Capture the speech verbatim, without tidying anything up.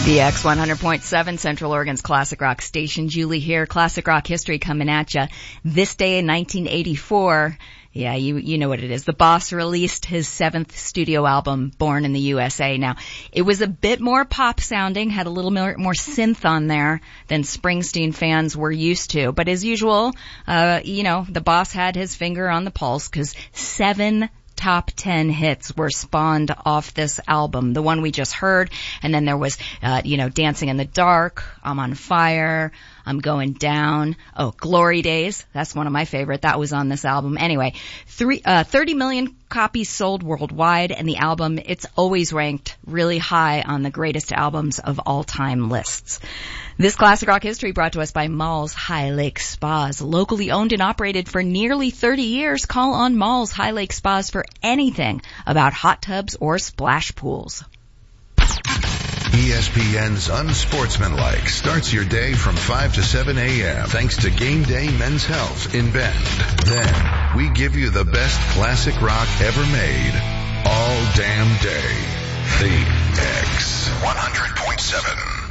B X one hundred point seven, Central Oregon's Classic Rock station. Julie here. Classic Rock history coming at you. This day in nineteen eighty-four, yeah, you you know what it is. The Boss released his seventh studio album, Born in the U S A. Now, it was a bit more pop sounding, had a little more, more synth on there than Springsteen fans were used to. But as usual, uh, you know, the Boss had his finger on the pulse because seven top ten hits were spawned off this album. The one we just heard, and then there was, uh, you know, Dancing in the Dark, I'm on Fire, I'm Going Down. Oh, Glory Days. That's one of my favorite. That was on this album. Anyway, three, uh, thirty million copies sold worldwide, and the album, it's always ranked really high on the greatest albums of all time lists. This Classic Rock history brought to us by Malls High Lake Spas. Locally owned and operated for nearly thirty years, call on Malls High Lake Spas for anything about hot tubs or splash pools. E S P N's Unsportsmanlike starts your day from five to seven a.m. thanks to Game Day Men's Health in Bend. Then, we give you the best classic rock ever made all damn day. The X one hundred point seven.